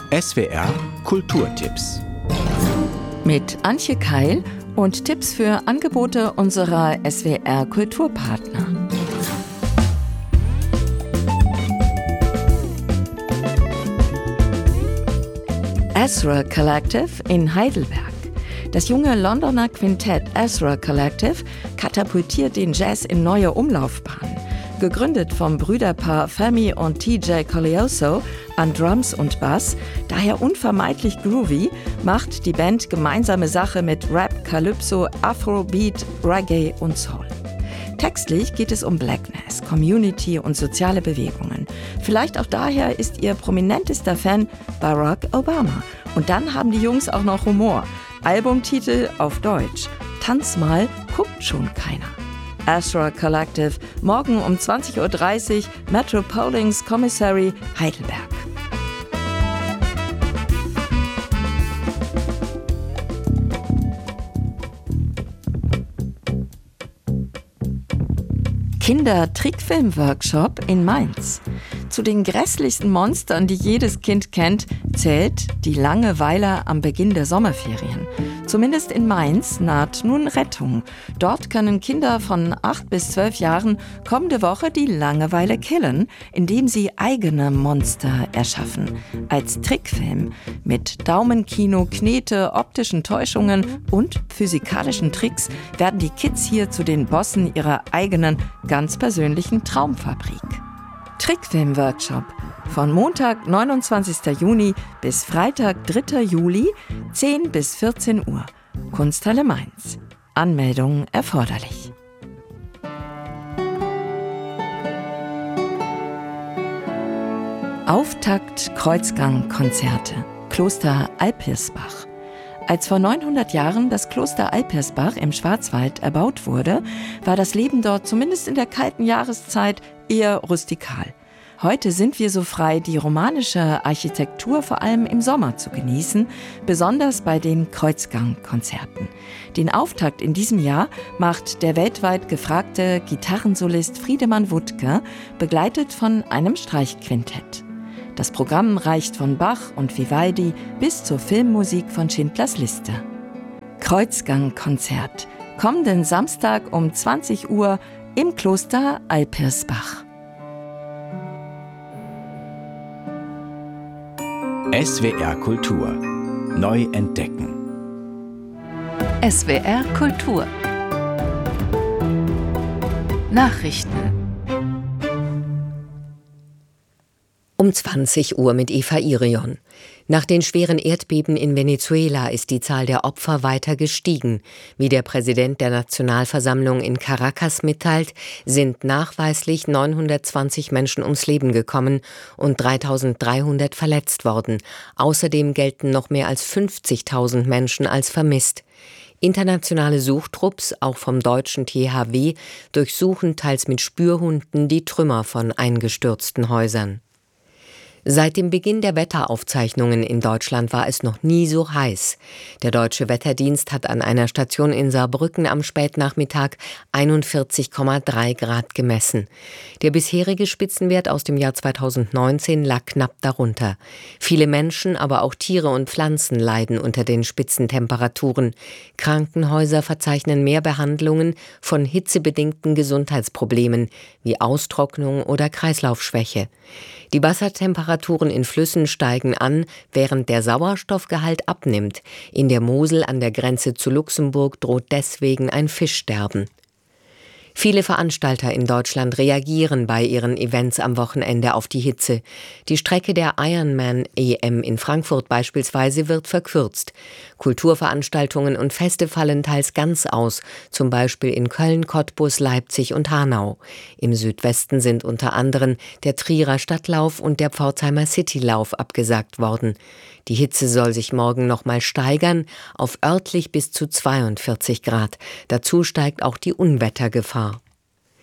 SWR Kulturtipps. Mit Antje Keil und Tipps für Angebote unserer SWR Kulturpartner. Ezra Collective in Heidelberg. Das junge Londoner Quintett Ezra Collective katapultiert den Jazz in neue Umlaufbahnen. Gegründet vom Brüderpaar Femi und TJ Colioso an Drums und Bass, daher unvermeidlich groovy, macht die Band gemeinsame Sache mit Rap, Calypso, Afrobeat, Reggae und Soul. Textlich geht es um Blackness, Community und soziale Bewegungen. Vielleicht auch daher ist ihr prominentester Fan Barack Obama. Und dann haben die Jungs auch noch Humor. Albumtitel auf Deutsch: Tanz mal, guckt schon keiner. Ezra Collective, morgen um 20.30 Uhr, Metropolitan Commissary, Heidelberg. Kinder-Trickfilm-Workshop in Mainz. Zu den grässlichsten Monstern, die jedes Kind kennt, zählt die Langeweile am Beginn der Sommerferien. Zumindest in Mainz naht nun Rettung. Dort können Kinder von 8 bis 12 Jahren kommende Woche die Langeweile killen, indem sie eigene Monster erschaffen. Als Trickfilm mit Daumenkino, Knete, optischen Täuschungen und physikalischen Tricks werden die Kids hier zu den Bossen ihrer eigenen, ganz persönlichen Traumfabrik. Trickfilm-Workshop von Montag, 29. Juni bis Freitag, 3. Juli, 10 bis 14 Uhr. Kunsthalle Mainz. Anmeldung erforderlich. Auftakt Kreuzgang-Konzerte. Kloster Alpirsbach. Als vor 900 Jahren das Kloster Alpirsbach im Schwarzwald erbaut wurde, war das Leben dort zumindest in der kalten Jahreszeit eher rustikal. Heute sind wir so frei, die romanische Architektur vor allem im Sommer zu genießen, besonders bei den Kreuzgang-Konzerten. Den Auftakt in diesem Jahr macht der weltweit gefragte Gitarrensolist Friedemann Wuttke, begleitet von einem Streichquintett. Das Programm reicht von Bach und Vivaldi bis zur Filmmusik von Schindlers Liste. Kreuzgang-Konzert, kommenden Samstag um 20 Uhr im Kloster Alpirsbach. SWR Kultur. Neu entdecken. SWR Kultur. Nachrichten. Um 20 Uhr mit Eva Irion. Nach den schweren Erdbeben in Venezuela ist die Zahl der Opfer weiter gestiegen. Wie der Präsident der Nationalversammlung in Caracas mitteilt, sind nachweislich 920 Menschen ums Leben gekommen und 3.300 verletzt worden. Außerdem gelten noch mehr als 50.000 Menschen als vermisst. Internationale Suchtrupps, auch vom deutschen THW, durchsuchen teils mit Spürhunden die Trümmer von eingestürzten Häusern. Seit dem Beginn der Wetteraufzeichnungen in Deutschland war es noch nie so heiß. Der Deutsche Wetterdienst hat an einer Station in Saarbrücken am Spätnachmittag 41,3 Grad gemessen. Der bisherige Spitzenwert aus dem Jahr 2019 lag knapp darunter. Viele Menschen, aber auch Tiere und Pflanzen leiden unter den Spitzentemperaturen. Krankenhäuser verzeichnen mehr Behandlungen von hitzebedingten Gesundheitsproblemen wie Austrocknung oder Kreislaufschwäche. Die Wassertemperaturen in Flüssen steigen an, während der Sauerstoffgehalt abnimmt. In der Mosel an der Grenze zu Luxemburg droht deswegen ein Fischsterben. Viele Veranstalter in Deutschland reagieren bei ihren Events am Wochenende auf die Hitze. Die Strecke der Ironman-EM in Frankfurt beispielsweise wird verkürzt. Kulturveranstaltungen und Feste fallen teils ganz aus, zum Beispiel in Köln, Cottbus, Leipzig und Hanau. Im Südwesten sind unter anderem der Trierer Stadtlauf und der Pforzheimer Citylauf abgesagt worden. Die Hitze soll sich morgen nochmal steigern, auf örtlich bis zu 42 Grad. Dazu steigt auch die Unwettergefahr.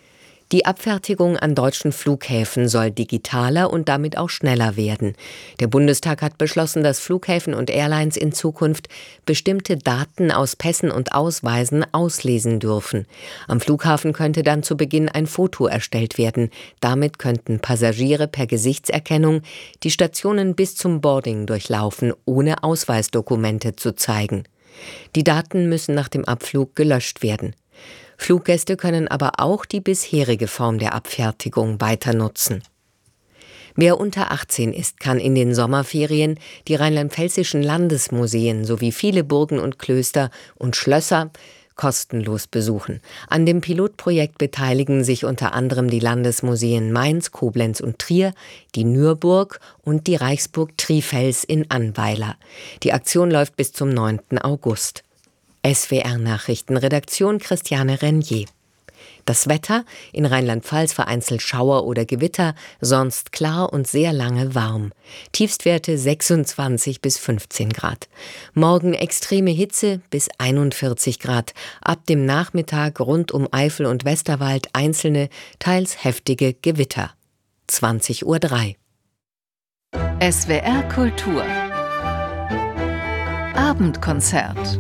Die Abfertigung an deutschen Flughäfen soll digitaler und damit auch schneller werden. Der Bundestag hat beschlossen, dass Flughäfen und Airlines in Zukunft bestimmte Daten aus Pässen und Ausweisen auslesen dürfen. Am Flughafen könnte dann zu Beginn ein Foto erstellt werden. Damit könnten Passagiere per Gesichtserkennung die Stationen bis zum Boarding durchlaufen, ohne Ausweisdokumente zu zeigen. Die Daten müssen nach dem Abflug gelöscht werden. Fluggäste können aber auch die bisherige Form der Abfertigung weiter nutzen. Wer unter 18 ist, kann in den Sommerferien die rheinland-pfälzischen Landesmuseen sowie viele Burgen und Klöster und Schlösser kostenlos besuchen. An dem Pilotprojekt beteiligen sich unter anderem die Landesmuseen Mainz, Koblenz und Trier, die Nürburg und die Reichsburg Trifels in Annweiler. Die Aktion läuft bis zum 9. August. SWR-Nachrichtenredaktion Christiane Renier. Das Wetter: in Rheinland-Pfalz vereinzelt Schauer oder Gewitter, sonst klar und sehr lange warm. Tiefstwerte 26 bis 15 Grad. Morgen extreme Hitze bis 41 Grad. Ab dem Nachmittag rund um Eifel und Westerwald einzelne, teils heftige Gewitter. 20:03 Uhr. SWR Kultur Abendkonzert.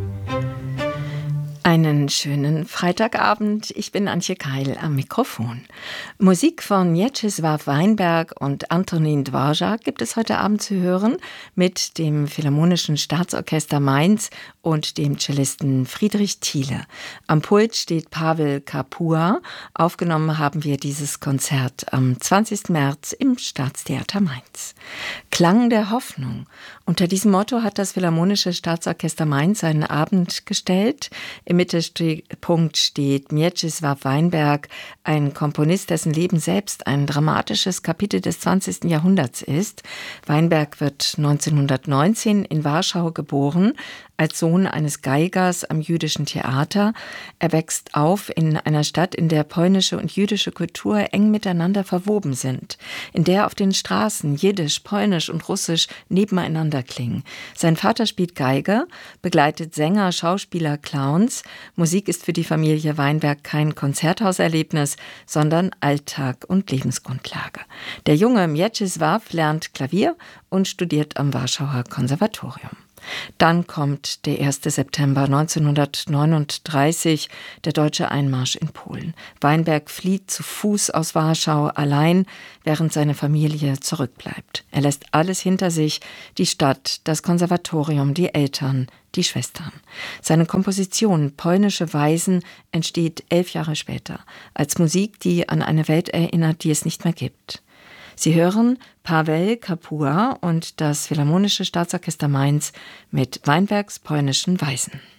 Einen schönen Freitagabend. Ich bin Antje Keil am Mikrofon. Musik von Mieczysław Weinberg und Antonin Dvorak gibt es heute Abend zu hören mit dem Philharmonischen Staatsorchester Mainz und dem Cellisten Friedrich Thiele. Am Pult steht Pavel Kapua. Aufgenommen haben wir dieses Konzert am 20. März im Staatstheater Mainz. Klang der Hoffnung. Unter diesem Motto hat das Philharmonische Staatsorchester Mainz seinen Abend gestellt. Im Mittelpunkt steht Mieczysław Weinberg, ein Komponist, dessen Leben selbst ein dramatisches Kapitel des 20. Jahrhunderts ist. Weinberg wird 1919 in Warschau geboren, als Sohn eines Geigers am jüdischen Theater. Er wächst auf in einer Stadt, in der polnische und jüdische Kultur eng miteinander verwoben sind, in der auf den Straßen Jiddisch, Polnisch und Russisch nebeneinander klingen. Sein Vater spielt Geige, begleitet Sänger, Schauspieler, Clowns. Musik ist für die Familie Weinberg kein Konzerthauserlebnis, sondern Alltag und Lebensgrundlage. Der junge Mieczysław lernt Klavier und studiert am Warschauer Konservatorium. Dann kommt der 1. September 1939, der deutsche Einmarsch in Polen. Weinberg flieht zu Fuß aus Warschau allein, während seine Familie zurückbleibt. Er lässt alles hinter sich, die Stadt, das Konservatorium, die Eltern, die Schwestern. Seine Komposition Polnische Weisen entsteht 11 Jahre später, als Musik, die an eine Welt erinnert, die es nicht mehr gibt. Sie hören Pavel Kapua und das Philharmonische Staatsorchester Mainz mit Weinbergs Polnischen Weisen.